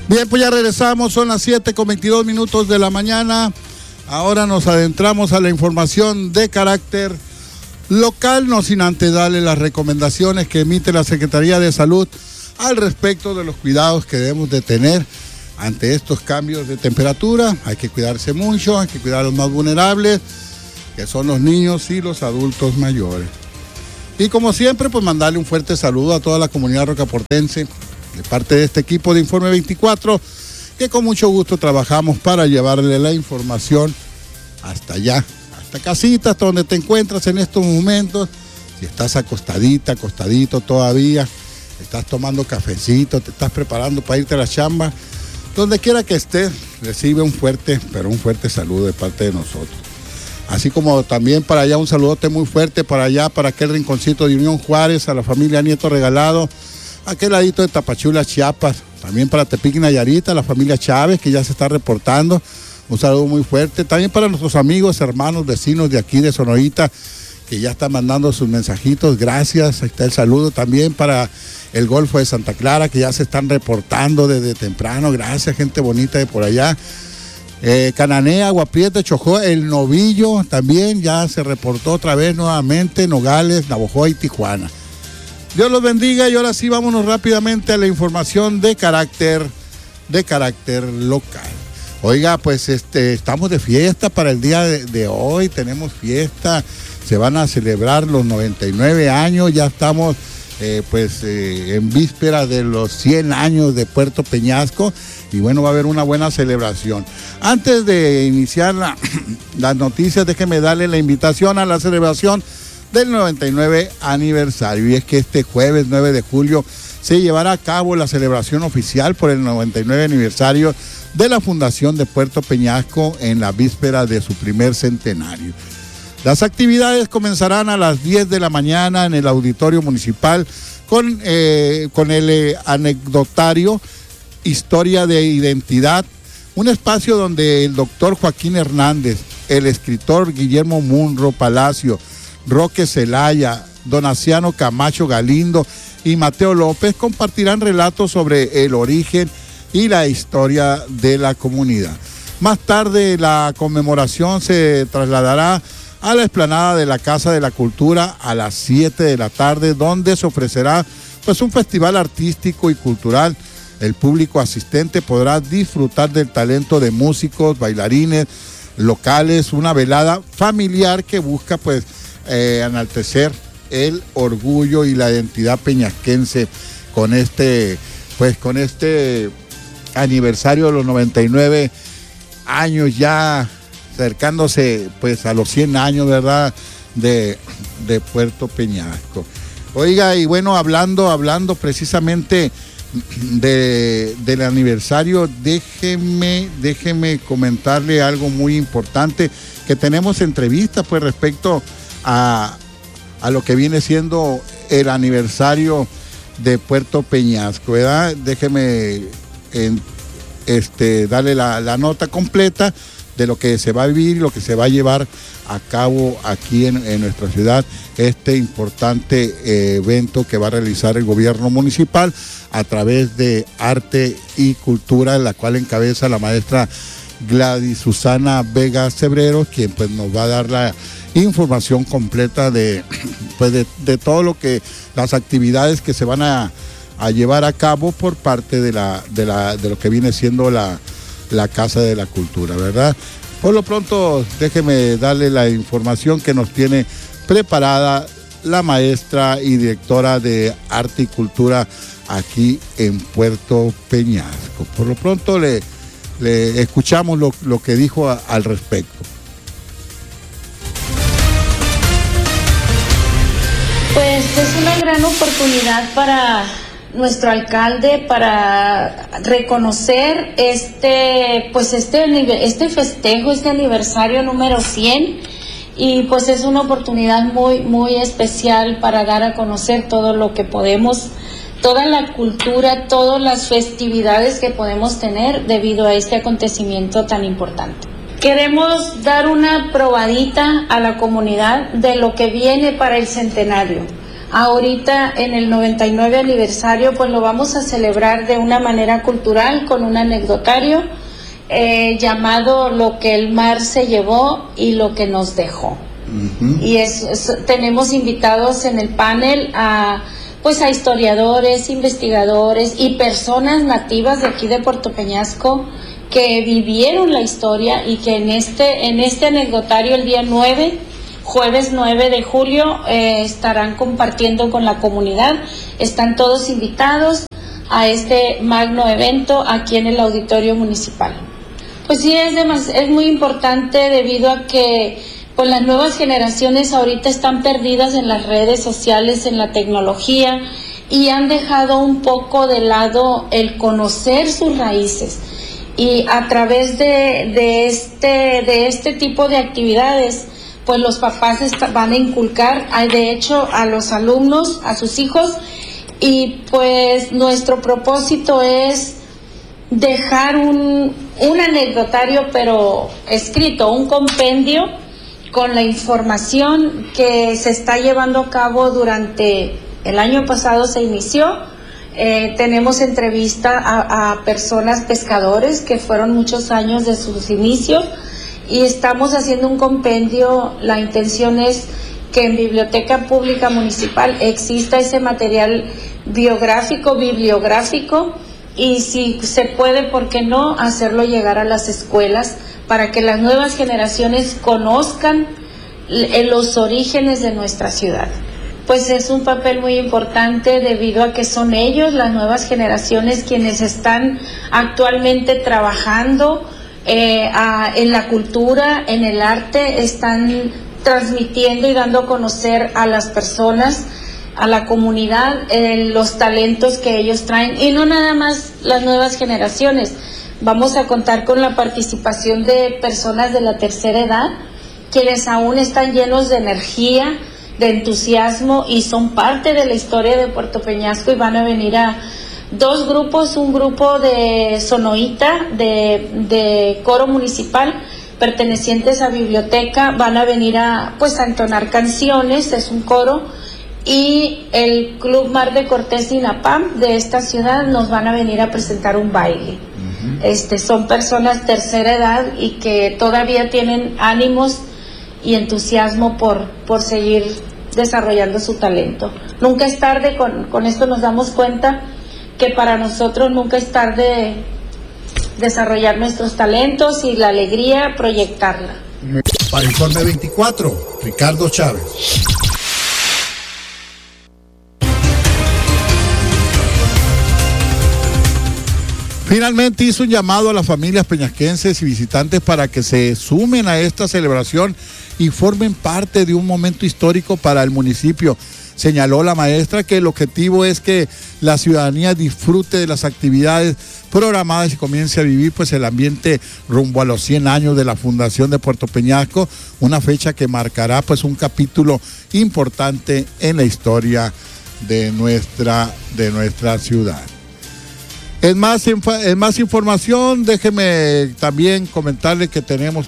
Bien, pues ya regresamos, son las 7:22 de la mañana. Ahora nos adentramos a la información de carácter local, no sin antes darle las recomendaciones que emite la Secretaría de Salud al respecto de los cuidados que debemos de tener ante estos cambios de temperatura. Hay que cuidarse mucho, hay que cuidar a los más vulnerables, que son los niños y los adultos mayores. Y como siempre, pues mandarle un fuerte saludo a toda la comunidad rocaportense, de parte de este equipo de Informe 24, que con mucho gusto trabajamos para llevarle la información hasta allá, hasta casita, hasta donde te encuentras en estos momentos. Si estás acostadito todavía, estás tomando cafecito, te estás preparando para irte a la chamba, donde quiera que estés, recibe un fuerte saludo de parte de nosotros. Así como también para allá un saludote muy fuerte para allá, para aquel rinconcito de Unión Juárez, a la familia Nieto Regalado, aquel ladito de Tapachula, Chiapas, también para Tepic, Nayarit, la familia Chávez, que ya se está reportando, un saludo muy fuerte, también para nuestros amigos, hermanos, vecinos de aquí de Sonorita, que ya están mandando sus mensajitos, gracias, ahí está el saludo, también para el Golfo de Santa Clara, que ya se están reportando desde temprano, gracias, gente bonita de por allá. Cananea, Agua Prieta, Chojó, El Novillo, también ya se reportó otra vez nuevamente, Nogales, Navojoa y Tijuana. Dios los bendiga y ahora sí vámonos rápidamente a la información de carácter local. Oiga, pues estamos de fiesta para el día de hoy, tenemos fiesta, se van a celebrar los 99 años, ya estamos en víspera de los 100 años de Puerto Peñasco y bueno, va a haber una buena celebración. Antes de iniciar las noticias, déjeme darle la invitación a la celebración del 99 aniversario, y es que este jueves 9 de julio se llevará a cabo la celebración oficial por el 99 aniversario de la Fundación de Puerto Peñasco en la víspera de su primer centenario. Las actividades comenzarán a las 10 de la mañana en el Auditorio Municipal con el anecdotario Historia de Identidad, un espacio donde el doctor Joaquín Hernández, el escritor Guillermo Munro Palacio, Roque Zelaya, Donaciano Camacho Galindo y Mateo López compartirán relatos sobre el origen y la historia de la comunidad. Más tarde la conmemoración se trasladará a la explanada de la Casa de la Cultura a las 7 de la tarde, donde se ofrecerá pues un festival artístico y cultural. El público asistente podrá disfrutar del talento de músicos, bailarines locales, una velada familiar que busca pues enaltecer el orgullo y la identidad peñasquense con este aniversario de los 99 años, ya acercándose pues a los 100 años, ¿verdad?, de Puerto Peñasco. Oiga, y bueno, hablando precisamente del aniversario, déjeme comentarle algo muy importante, que tenemos entrevista pues respecto a lo que viene siendo el aniversario de Puerto Peñasco, ¿verdad? Déjeme darle la nota completa de lo que se va a vivir y lo que se va a llevar a cabo aquí en nuestra ciudad, este importante evento que va a realizar el gobierno municipal a través de arte y cultura, la cual encabeza la maestra Gladys Susana Vega Cebreros, quien pues nos va a dar la información completa de todo lo que las actividades que se van a llevar a cabo por parte de lo que viene siendo la Casa de la Cultura, ¿verdad? Por lo pronto, déjeme darle la información que nos tiene preparada la maestra y directora de Arte y Cultura aquí en Puerto Peñasco. Por lo pronto le escuchamos lo que dijo al respecto. Pues es una gran oportunidad para nuestro alcalde para reconocer este festejo, este aniversario número 100, y pues es una oportunidad muy, muy especial para dar a conocer todo lo que podemos, toda la cultura, todas las festividades que podemos tener debido a este acontecimiento tan importante. Queremos dar una probadita a la comunidad de lo que viene para el centenario. Ahorita en el 99 aniversario pues lo vamos a celebrar de una manera cultural con un anecdotario llamado Lo que el mar se llevó y lo que nos dejó. Y tenemos invitados en el panel a historiadores, investigadores y personas nativas de aquí de Puerto Peñasco que vivieron la historia y que en este anecdotario el día 9, jueves 9 de julio, estarán compartiendo con la comunidad. Están todos invitados a este magno evento aquí en el auditorio municipal. Pues sí, es muy importante debido a que pues las nuevas generaciones ahorita están perdidas en las redes sociales, en la tecnología, y han dejado un poco de lado el conocer sus raíces. Y a través de este tipo de actividades, pues los papás van a inculcar, de hecho, a los alumnos, a sus hijos, y pues nuestro propósito es dejar un anecdotario, pero escrito, un compendio con la información que se está llevando a cabo durante el año pasado. Se inició, tenemos entrevista a personas pescadores que fueron muchos años de sus inicios y estamos haciendo un compendio. La intención es que en Biblioteca Pública Municipal exista ese material bibliográfico, y si se puede, ¿por qué no?, hacerlo llegar a las escuelas para que las nuevas generaciones conozcan los orígenes de nuestra ciudad. Pues es un papel muy importante debido a que son ellos, las nuevas generaciones, quienes están actualmente trabajando en la cultura, en el arte, están transmitiendo y dando a conocer a las personas, a la comunidad, los talentos que ellos traen, y no nada más las nuevas generaciones. Vamos a contar con la participación de personas de la tercera edad, quienes aún están llenos de energía, de entusiasmo, y son parte de la historia de Puerto Peñasco, y van a venir a dos grupos, un grupo de sonoita, de coro municipal, pertenecientes a biblioteca, van a venir a entonar canciones, es un coro, y el Club Mar de Cortés y Napam de esta ciudad nos van a venir a presentar un baile. Son personas tercera edad y que todavía tienen ánimos y entusiasmo por seguir desarrollando su talento. Nunca es tarde, con esto nos damos cuenta que para nosotros nunca es tarde desarrollar nuestros talentos y la alegría proyectarla. Para Informe 24, Ricardo Chávez. Finalmente hizo un llamado a las familias peñasquenses y visitantes para que se sumen a esta celebración y formen parte de un momento histórico para el municipio. Señaló la maestra que el objetivo es que la ciudadanía disfrute de las actividades programadas y comience a vivir el ambiente rumbo a los 100 años de la fundación de Puerto Peñasco, una fecha que marcará un capítulo importante en la historia de nuestra ciudad. En más información, déjeme también comentarle que tenemos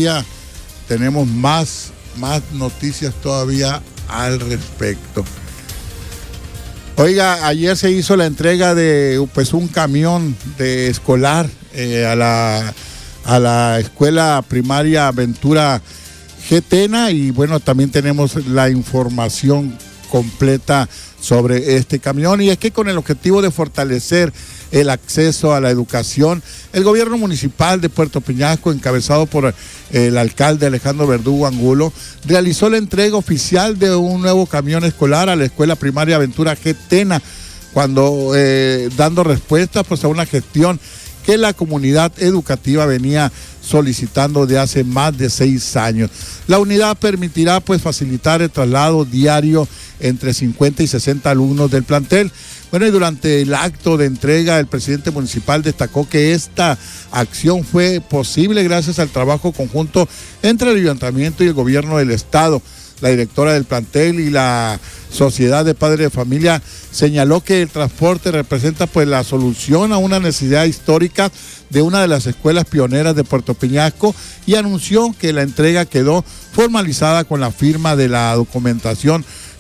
más noticias todavía al respecto. Oiga, ayer se hizo la entrega de un camión de escolar a la escuela primaria Ventura Getena, y también tenemos la información completa sobre este camión, y es que con el objetivo de fortalecer el acceso a la educación, el gobierno municipal de Puerto Peñasco, encabezado por el alcalde Alejandro Verdugo Angulo, realizó la entrega oficial de un nuevo camión escolar a la escuela primaria Ventura Getena, dando respuesta a una gestión que la comunidad educativa venía solicitando de hace más de 6 años. La unidad permitirá facilitar el traslado diario entre 50 y 60 alumnos del plantel. Y durante el acto de entrega, el presidente municipal destacó que esta acción fue posible gracias al trabajo conjunto entre el ayuntamiento y el gobierno del estado. La directora del plantel y la Sociedad de Padres de Familia señaló que el transporte representa la solución a una necesidad histórica de una de las escuelas pioneras de Puerto Peñasco, y anunció que la entrega quedó formalizada con la firma de la documentación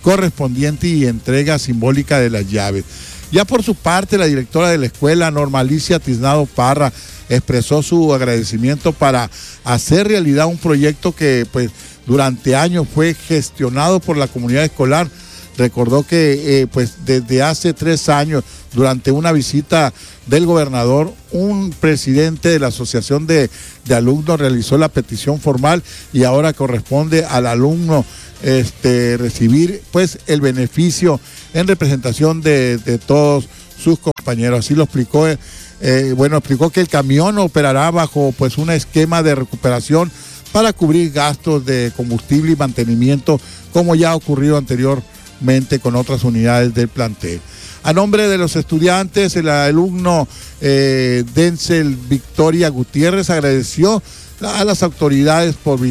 correspondiente y entrega simbólica de las llaves. Ya por su parte, la directora de la escuela, Norma Alicia Tiznado Parra, expresó su agradecimiento para hacer realidad un proyecto que pues durante años fue gestionado por la comunidad escolar. Recordó que pues desde hace 3 años, durante una visita del gobernador, un presidente de la asociación de alumnos realizó la petición formal y ahora corresponde al alumno recibir pues el beneficio en representación de todos sus compañeros. Así lo explicó. Explicó que el camión operará bajo pues un esquema de recuperación para cubrir gastos de combustible y mantenimiento, como ya ha ocurrido anteriormente con otras unidades del plantel. A nombre de los estudiantes, el alumno Denzel Victoria Gutiérrez agradeció a las autoridades por